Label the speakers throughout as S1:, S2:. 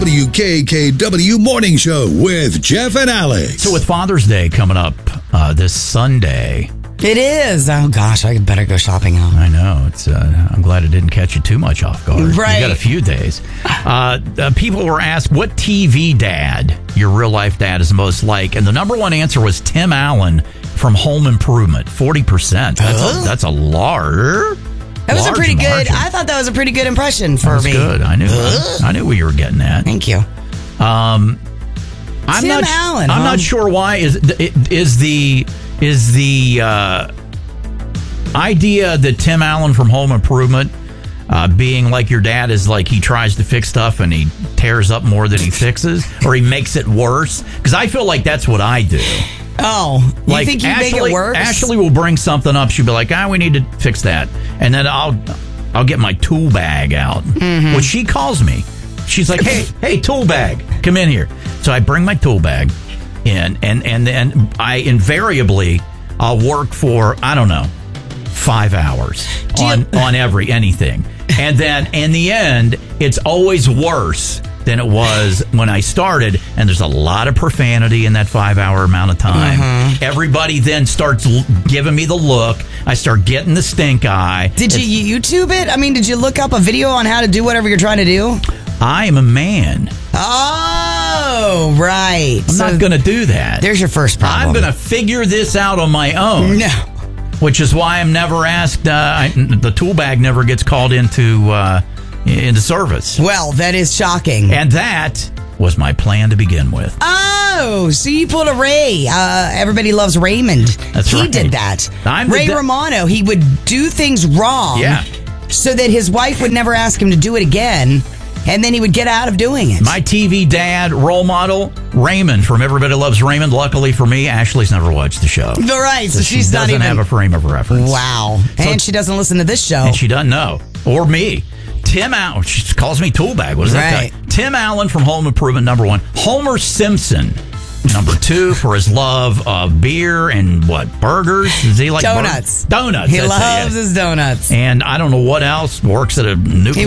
S1: WKKW Morning Show with Jeff and Alex.
S2: So with Father's Day coming up this Sunday.
S3: It is. Oh, gosh, I better go shopping now.
S2: I know. It's. I'm glad it didn't catch you too much off guard.
S3: Right.
S2: You got a few days. People were asked what TV dad your real life dad is the most like, and the number one answer was Tim Allen from Home Improvement, 40%. That's a large.
S3: That was a pretty
S2: margin.
S3: good. I thought that was a pretty good impression for
S2: That was
S3: me.
S2: good. I knew what you were getting at.
S3: Thank you.
S2: I'm
S3: Tim Allen.
S2: I'm not sure why is the idea that Tim Allen from Home Improvement being like your dad is like he tries to fix stuff and he tears up more than he fixes, or he makes it worse? Because I feel like that's what I do.
S3: Oh, you
S2: Like
S3: think you make it worse?
S2: Ashley will bring something up. She'll be like, we need to fix that. And then I'll get my tool bag out.
S3: Mm-hmm.
S2: Which she calls me. She's like, hey, tool bag, come in here. So I bring my tool bag in, and then I invariably, I'll work for, 5 hours on anything. And then in the end, it's always worse than it was when I started, and there's a lot of profanity in that 5 hour amount of time.
S3: Mm-hmm.
S2: Everybody then starts giving me the look. I start getting the stink eye.
S3: Did you YouTube it? I mean, did you look up a video on how to do whatever you're trying to do?
S2: I am a man.
S3: Oh, right.
S2: I'm not going to do that.
S3: There's your first problem.
S2: I'm going to figure this out on my own.
S3: No.
S2: Which is why I'm never asked. The tool bag never gets called into service.
S3: Well, that is shocking.
S2: And that was my plan to begin with.
S3: Oh, so you pulled a Ray. Everybody loves Raymond.
S2: That's right.
S3: He did that.
S2: I'm
S3: Ray Romano. He would do things wrong.
S2: Yeah.
S3: So that his wife would never ask him to do it again. And then he would get out of doing it.
S2: My TV dad role model, Raymond from Everybody Loves Raymond. Luckily for me, Ashley's never watched the show.
S3: Right, so
S2: she
S3: she's not
S2: doesn't
S3: even
S2: have a frame of reference.
S3: Wow. And she doesn't listen to this show.
S2: And she doesn't know. Or me. Tim Allen. She calls me tool bag. What does that say? Tim Allen from Home Improvement, number one. Homer Simpson, number two, for his love of beer and burgers? Does he like
S3: donuts?
S2: Donuts.
S3: He loves his donuts.
S2: And I don't know what else. Works at a nuclear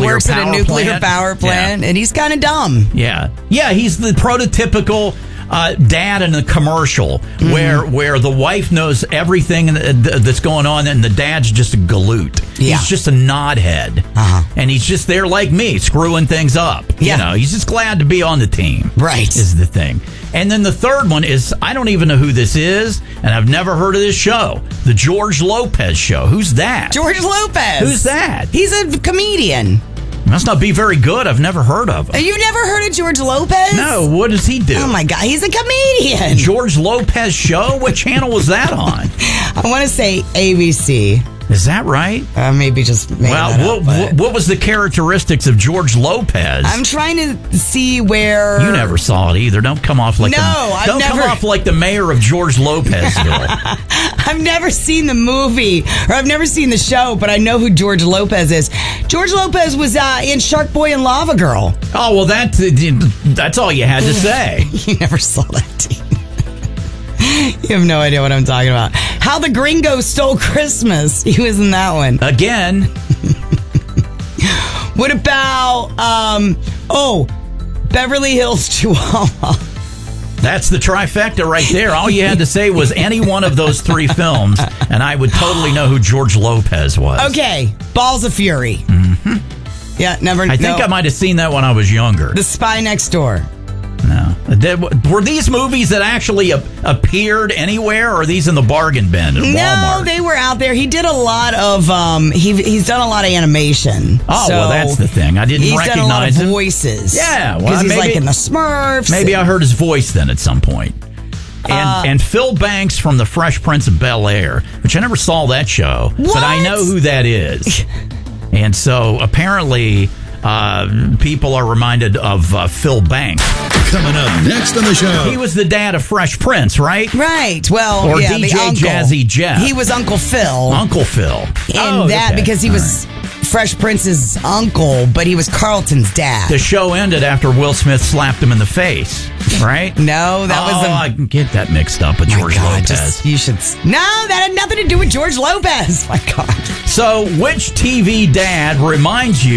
S3: power plant, and he's kind of dumb.
S2: Yeah. Yeah, he's the prototypical dad in a commercial where the wife knows everything that's going on, and the dad's just a galoot.
S3: Yeah.
S2: He's just a nodhead. And he's just there like me, screwing things up.
S3: Yeah.
S2: He's just glad to be on the team.
S3: Right.
S2: Is the thing. And then the third one is, I don't even know who this is, and I've never heard of this show. The George Lopez Show. Who's that?
S3: George Lopez.
S2: Who's that?
S3: He's a comedian.
S2: Must not be very good. I've never heard of him.
S3: You've never heard of George Lopez?
S2: No. What does he do?
S3: Oh, my God. He's a comedian.
S2: George Lopez Show? What channel was that on?
S3: I want to say ABC.
S2: Is that right?
S3: Maybe just made that up,
S2: what was the characteristics of George Lopez?
S3: I'm trying to see where...
S2: You never saw it either. Don't come off like come off like the mayor of George Lopezville.
S3: I've never seen the movie, or I've never seen the show, but I know who George Lopez is. George Lopez was in Shark Boy and Lava Girl.
S2: Oh, well, that's all you had to say.
S3: You never saw that, team. You have no idea what I'm talking about. How the Gringo Stole Christmas. He was in that one.
S2: Again.
S3: What about, Beverly Hills Chihuahua?
S2: That's the trifecta right there. All you had to say was any one of those three films, and I would totally know who George Lopez was.
S3: Okay. Balls of Fury.
S2: Mm-hmm.
S3: Yeah, never.
S2: I think I might have seen that when I was younger.
S3: The Spy Next Door.
S2: No. Were these movies that actually appeared anywhere, or are these in the bargain bin at Walmart?
S3: No, they were out there. He did a lot of, he's done a lot of animation.
S2: Oh,
S3: so
S2: well, that's the thing. I didn't recognize him.
S3: He's done a lot of voices.
S2: Yeah.
S3: Because he's like in the Smurfs.
S2: Maybe I heard his voice then at some point. And Phil Banks from The Fresh Prince of Bel-Air, which I never saw that show, but I know who that is. And so apparently people are reminded of Phil Banks.
S1: Coming up next on the show.
S2: He was the dad of Fresh Prince, right?
S3: Right. Well,
S2: or
S3: yeah,
S2: DJ
S3: the uncle.
S2: Jazzy Jeff.
S3: He was Uncle Phil.
S2: Uncle Phil.
S3: Because he was Fresh Prince's uncle, but he was Carlton's dad.
S2: The show ended after Will Smith slapped him in the face, right?
S3: No, that was
S2: I can get that mixed up with George Lopez.
S3: You should. No, that had nothing to do with George Lopez. My God.
S2: So, which TV dad reminds you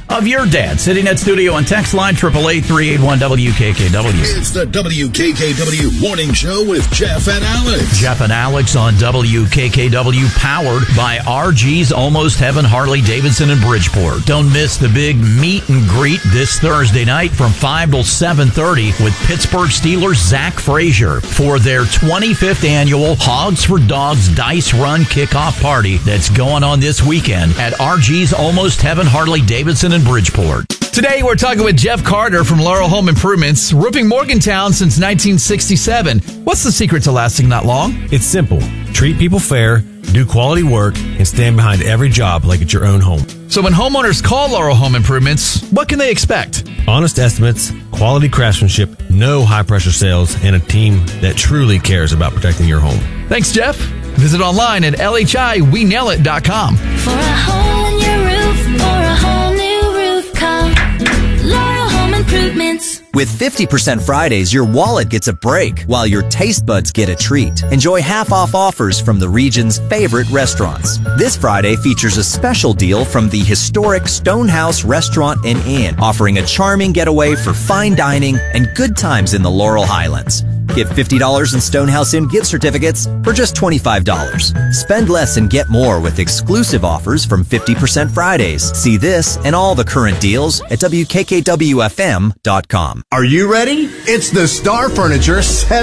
S2: of your dad. Sitting at studio on text line 888-381-WKKW.
S1: It's the WKKW Morning Show with Jeff and Alex.
S2: Jeff and Alex on WKKW, powered by RG's Almost Heaven Harley Davidson in Bridgeport. Don't miss the big meet and greet this Thursday night from 5 till 7:30 with Pittsburgh Steelers Zach Frazier for their 25th annual Hogs for Dogs Dice Run kickoff party that's going on this weekend at RG's Almost Heaven Harley Davidson in Bridgeport.
S4: Today, we're talking with Jeff Carter from Laurel Home Improvements, roofing Morgantown since 1967. What's the secret to lasting that long?
S5: It's simple. Treat people fair, do quality work, and stand behind every job like it's your own home.
S4: So when homeowners call Laurel Home Improvements, what can they expect?
S5: Honest estimates, quality craftsmanship, no high-pressure sales, and a team that truly cares about protecting your home.
S4: Thanks, Jeff. Visit online at LHIWeNailIt.com.
S6: For a hole in your roof or a whole new roof, call Laurel Home Improvements.
S7: With 50% Fridays, your wallet gets a break while your taste buds get a treat. Enjoy half-off offers from the region's favorite restaurants. This Friday features a special deal from the historic Stonehouse Restaurant and Inn, offering a charming getaway for fine dining and good times in the Laurel Highlands. Get $50 in Stonehouse Inn gift certificates for just $25. Spend less and get more with exclusive offers from 50% Fridays. See this and all the current deals at WKKWFM.com.
S8: Are you ready? It's the Star Furniture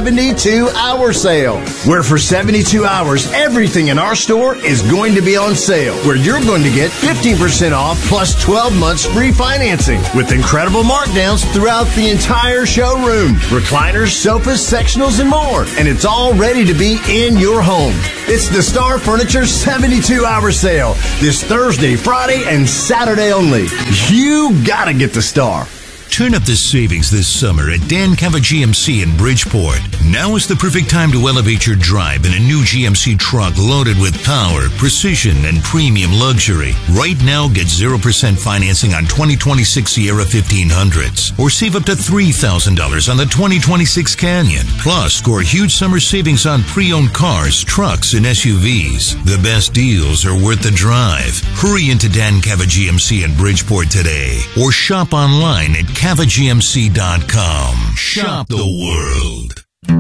S8: 72-hour sale, where for 72 hours, everything in our store is going to be on sale, where you're going to get 15% off plus 12 months free financing with incredible markdowns throughout the entire showroom. Recliners, sofas, sectionals, and more. And it's all ready to be in your home. It's the Star Furniture 72-hour sale this Thursday, Friday, and Saturday only. You gotta get the Star.
S1: Turn up the savings this summer at Dan Cava GMC in Bridgeport. Now is the perfect time to elevate your drive in a new GMC truck loaded with power, precision, and premium luxury. Right now, get 0% financing on 2026 Sierra 1500s or save up to $3,000 on the 2026 Canyon. Plus, score huge summer savings on pre-owned cars, trucks, and SUVs. The best deals are worth the drive. Hurry into Dan Cava GMC in Bridgeport today or shop online at CavaGMC.com. Shop the world.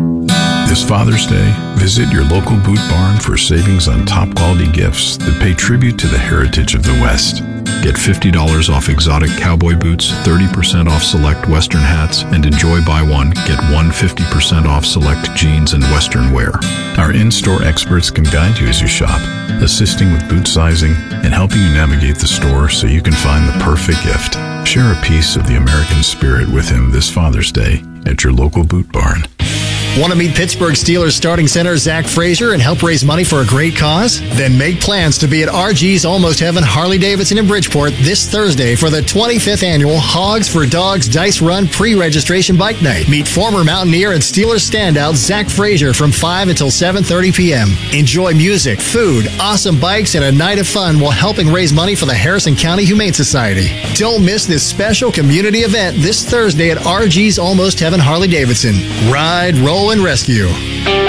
S9: This Father's Day, visit your local Boot Barn for savings on top quality gifts that pay tribute to the heritage of the West. Get $50 off exotic cowboy boots, 30% off select Western hats, and enjoy buy one, get one 50% off select jeans and Western wear. Our in-store experts can guide you as you shop, assisting with boot sizing and helping you navigate the store so you can find the perfect gift. Share a piece of the American spirit with him this Father's Day at your local Boot Barn.
S10: Want to meet Pittsburgh Steelers starting center Zach Frazier and help raise money for a great cause? Then make plans to be at RG's Almost Heaven Harley Davidson in Bridgeport this Thursday for the 25th annual Hogs for Dogs Dice Run pre-registration bike night. Meet former Mountaineer and Steelers standout Zach Frazier from 5 until 7:30 p.m. Enjoy music, food, awesome bikes, and a night of fun while helping raise money for the Harrison County Humane Society. Don't miss this special community event this Thursday at RG's Almost Heaven Harley Davidson. Ride, roll, and rescue.